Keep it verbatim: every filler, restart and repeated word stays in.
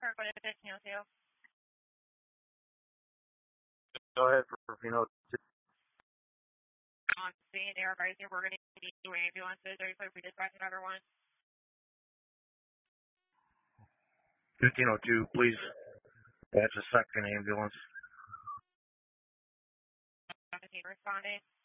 Or go to fifteen oh two. Go ahead for fifteen oh two. On scene, they are advising we're going to need two ambulances. Are you clear for dispatch number one? fifteen oh two, please. That's a second ambulance. seventeen responding.